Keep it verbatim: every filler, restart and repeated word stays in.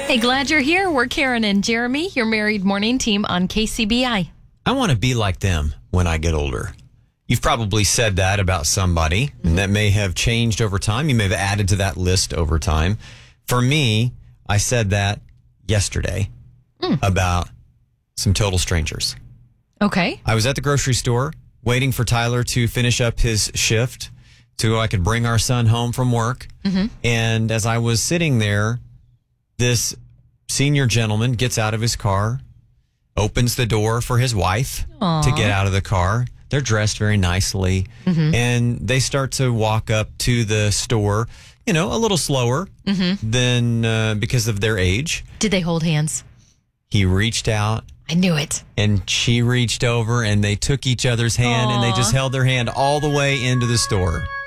Hey, glad you're here. We're Karen and Jeremy, your married morning team on K C B I. I want to be like them when I get older. You've probably said that about somebody, and that may have changed over time. You may have added to that list over time. For me, I said that yesterday mm. about some total strangers. Okay. I was at the grocery store waiting for Tyler to finish up his shift so I could bring our son home from work. Mm-hmm. And as I was sitting there, this senior gentleman gets out of his car, opens the door for his wife Aww. to get out of the car. They're dressed very nicely, mm-hmm. and they start to walk up to the store, you know, a little slower mm-hmm. than uh, because of their age. Did they hold hands? He reached out. I knew it. And she reached over, and they took each other's hand, Aww. and they just held their hand all the way into the store.